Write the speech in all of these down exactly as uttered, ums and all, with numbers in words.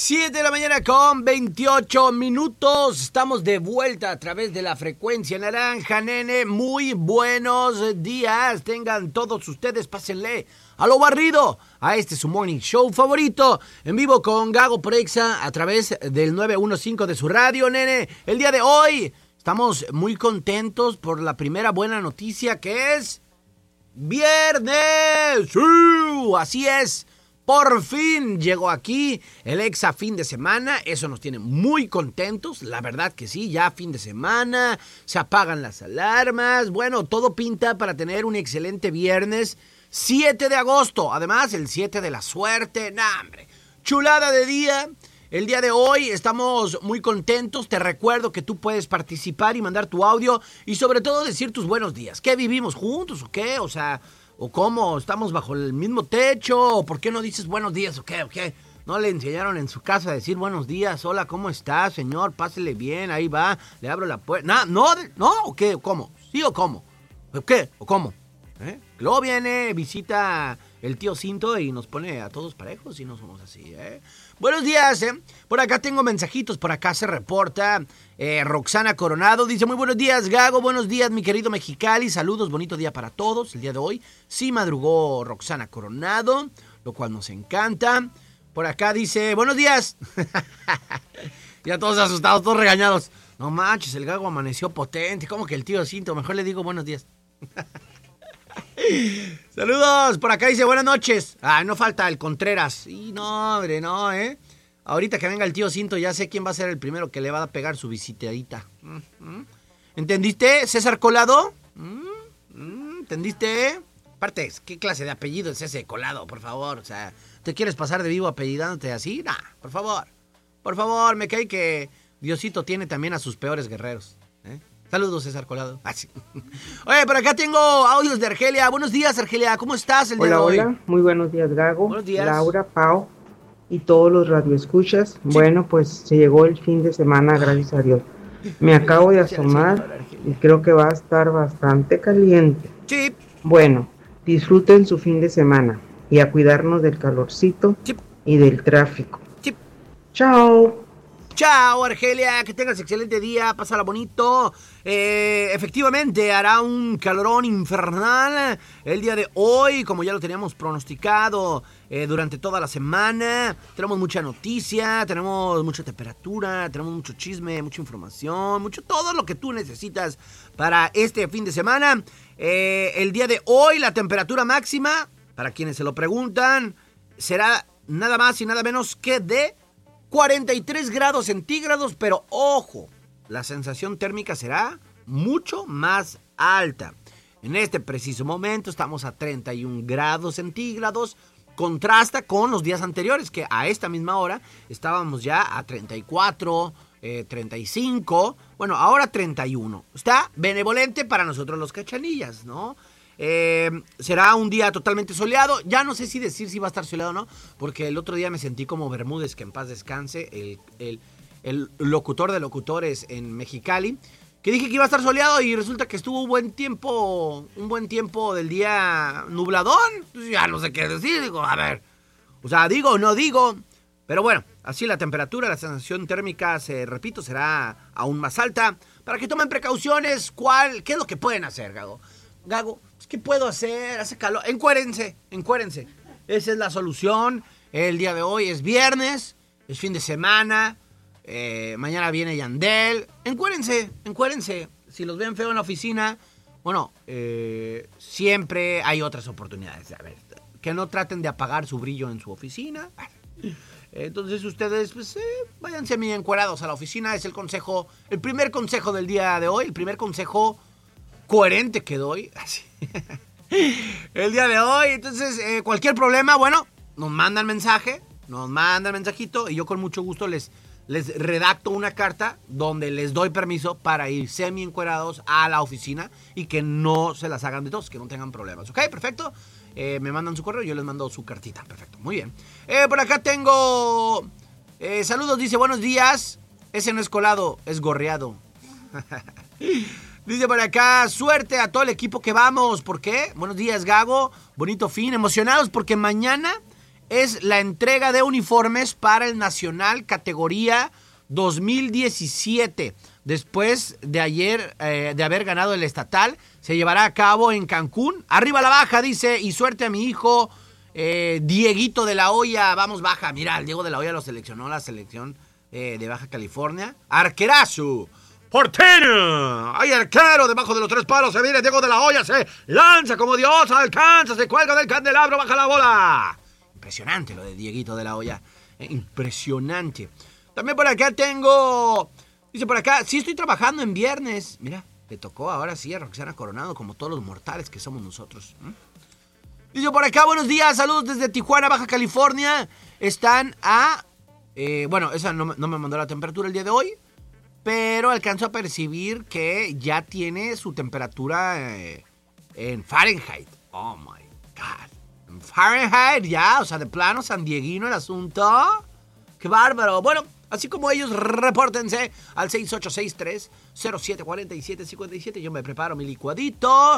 siete de la mañana con veintiocho minutos. Estamos de vuelta a través de la frecuencia naranja, nene. Muy buenos días. Tengan todos ustedes, pásenle a lo barrido, a este su morning show favorito, en vivo con Gago Prexa a través del nueve uno cinco de su radio, nene. El día de hoy estamos muy contentos por la primera buena noticia, que es viernes. ¡Sí! Así es. Por fin llegó aquí el Exa fin de semana, eso nos tiene muy contentos, la verdad que sí, ya fin de semana, se apagan las alarmas, bueno, todo pinta para tener un excelente viernes, siete de agosto, además el siete de la suerte, nah, hombre, chulada de día. El día de hoy estamos muy contentos, te recuerdo que tú puedes participar y mandar tu audio y sobre todo decir tus buenos días, ¿qué vivimos juntos o qué? O sea... ¿O cómo? ¿Estamos bajo el mismo techo? ¿O por qué no dices buenos días? ¿O qué? ¿O qué? ¿No le enseñaron en su casa a decir buenos días? Hola, ¿cómo está, señor? Pásele bien, ahí va. Le abro la puerta. ¿No? ¿No? ¿No? ¿O qué? ¿O cómo? ¿Sí o cómo? ¿O qué? ¿O cómo? ¿Eh? Luego viene, visita el tío Cinto y nos pone a todos parejos y no somos así, ¿eh? Buenos días, ¿eh? Por acá tengo mensajitos, por acá se reporta eh, Roxana Coronado, dice muy buenos días, Gago, buenos días, mi querido Mexicali, saludos, bonito día para todos, el día de hoy sí madrugó Roxana Coronado, lo cual nos encanta. Por acá dice, buenos días, ya todos asustados, todos regañados, no manches, el Gago amaneció potente, ¿cómo que el tío Cinto? Mejor le digo buenos días. Saludos, por acá dice buenas noches. Ah, no falta el Contreras. Y no, hombre, no, eh. Ahorita que venga el tío Cinto ya sé quién va a ser el primero que le va a pegar su visitadita. ¿Entendiste, César Colado? ¿Entendiste? Aparte, ¿qué clase de apellido es ese Colado, por favor? O sea, ¿te quieres pasar de vivo apellidándote así? Nah, por favor. Por favor, me cae que Diosito tiene también a sus peores guerreros, ¿eh? Saludos, César Colado. Ah, sí. Oye, por acá tengo audios de Argelia. Buenos días, Argelia. ¿Cómo estás el día hola, de hoy? Hola, muy buenos días, Gago. Buenos días. Laura, Pau y todos los radioescuchas. Sí. Bueno, pues se llegó el fin de semana, gracias a Dios. Me acabo de asomar y creo que va a estar bastante caliente. Sí. Bueno, disfruten su fin de semana y a cuidarnos del calorcito sí. y del tráfico. Sí. Chao. Chao, Argelia, que tengas excelente día, pásala bonito. Eh, efectivamente, hará un calorón infernal el día de hoy, como ya lo teníamos pronosticado eh, durante toda la semana. Tenemos mucha noticia, tenemos mucha temperatura, tenemos mucho chisme, mucha información, mucho todo lo que tú necesitas para este fin de semana. Eh, el día de hoy, la temperatura máxima, para quienes se lo preguntan, será nada más y nada menos que de cuarenta y tres grados centígrados, pero ojo, la sensación térmica será mucho más alta. En este preciso momento estamos a treinta y un grados centígrados, contrasta con los días anteriores, que a esta misma hora estábamos ya a treinta y cuatro, eh, treinta y cinco, bueno, ahora treinta y uno. Está benevolente para nosotros los cachanillas, ¿no? Eh, será un día totalmente soleado. Ya no sé si decir si va a estar soleado o no, porque el otro día me sentí como Bermúdez, que en paz descanse, el, el, el locutor de locutores en Mexicali, que dije que iba a estar soleado y resulta que estuvo un buen tiempo, un buen tiempo del día nubladón. Entonces ya no sé qué decir, digo, a ver, o sea, digo o no digo, pero bueno, así la temperatura, la sensación térmica, se repito, será aún más alta, para que tomen precauciones. ¿Cuál? ¿Qué es lo que pueden hacer, Gago? Gago, ¿qué puedo hacer? Hace calor. Encuérense, encuérense. Esa es la solución. El día de hoy es viernes, es fin de semana. Eh, mañana viene Yandel. Encuérense, encuérense. Si los ven feo en la oficina, bueno, eh, siempre hay otras oportunidades. A ver, que no traten de apagar su brillo en su oficina. Entonces ustedes, pues, eh, váyanse bien encuerados a la oficina. Es el consejo, el primer consejo del día de hoy, el primer consejo coherente que doy así el día de hoy. Entonces, eh, cualquier problema, bueno, nos mandan mensaje, nos mandan mensajito y yo con mucho gusto les, les redacto una carta donde les doy permiso para ir semi encuerados a la oficina y que no se las hagan de tos, que no tengan problemas. ¿Ok? Perfecto. Eh, me mandan su correo y yo les mando su cartita. Perfecto, muy bien. Eh, por acá tengo eh, saludos, dice buenos días. Ese no es colado, es gorreado. Dice por acá, suerte a todo el equipo que vamos. ¿Por qué? Buenos días, Gago. Bonito fin. Emocionados porque mañana es la entrega de uniformes para el Nacional categoría dos mil diecisiete. Después de ayer, eh, de haber ganado el estatal, se llevará a cabo en Cancún. Arriba la Baja, dice, y suerte a mi hijo eh, Dieguito de la Hoya. Vamos Baja, mira, el Diego de la Hoya lo seleccionó la selección eh, de Baja California. Arquerazo, portero, hay arquero debajo de los tres palos, se viene Diego de la Hoya, se lanza como Dios, alcanza, se cuelga del candelabro, baja la bola. Impresionante lo de Dieguito de la Hoya, eh, impresionante. También por acá tengo... Dice por acá, sí estoy trabajando en viernes. Mira, le tocó ahora sí a Roxana Coronado, como todos los mortales que somos nosotros. ¿Mm? Dice por acá, buenos días, saludos desde Tijuana, Baja California. Están a... Eh, bueno, esa no, no me mandó la temperatura el día de hoy, pero alcanzo a percibir que ya tiene su temperatura eh, en Fahrenheit. Oh, my God. En Fahrenheit, ya, o sea, de plano, sandieguino el asunto. ¡Qué bárbaro! Bueno... Así como ellos, repórtense al seis ocho seis tres cero siete cuatro siete cinco siete. Yo me preparo mi licuadito.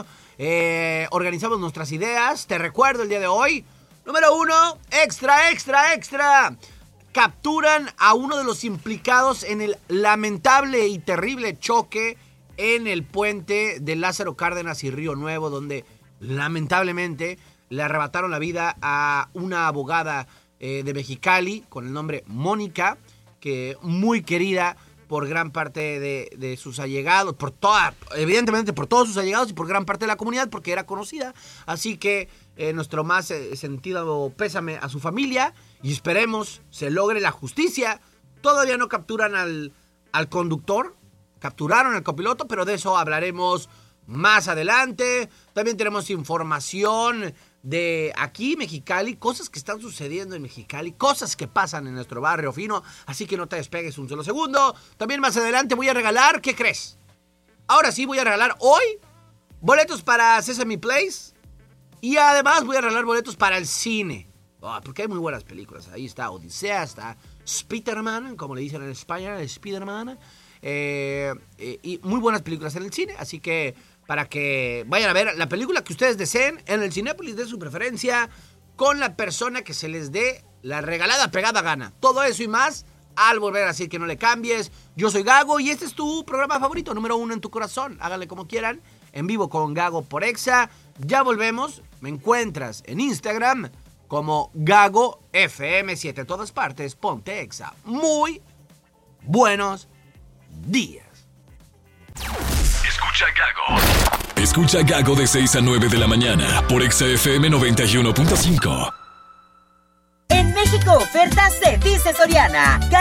Eh, organizamos nuestras ideas. Te recuerdo el día de hoy. Número uno, extra, extra, extra. Capturan a uno de los implicados en el lamentable y terrible choque en el puente de Lázaro Cárdenas y Río Nuevo, donde lamentablemente le arrebataron la vida a una abogada eh, de Mexicali con el nombre Mónica, que muy querida por gran parte de, de sus allegados, por toda, evidentemente por todos sus allegados y por gran parte de la comunidad, porque era conocida. Así que eh, nuestro más eh, sentido pésame a su familia y esperemos se logre la justicia. Todavía no capturan al, al conductor, capturaron al copiloto, pero de eso hablaremos más adelante. También tenemos información de aquí, Mexicali, cosas que están sucediendo en Mexicali, cosas que pasan en nuestro barrio fino, así que no te despegues un solo segundo. También más adelante voy a regalar, ¿qué crees? Ahora sí voy a regalar hoy boletos para Sesame Place y además voy a regalar boletos para el cine, oh, porque hay muy buenas películas. Ahí está Odisea, está Spider-Man, como le dicen en España, Spider-Man, eh, eh, y muy buenas películas en el cine, así que para que vayan a ver la película que ustedes deseen en el Cinépolis de su preferencia, con la persona que se les dé la regalada pegada gana. Todo eso y más al volver a decir que no le cambies. Yo soy Gago y este es tu programa favorito, número uno en tu corazón. Háganle como quieran, en vivo con Gago por Exa. Ya volvemos, me encuentras en Instagram como Gago F M siete. En todas partes, ponte Exa. Muy buenos días. Escucha Gago. Escucha Gago de seis a nueve de la mañana por Exa F M noventa y uno punto cinco. En México, ofertas se dice Soriana.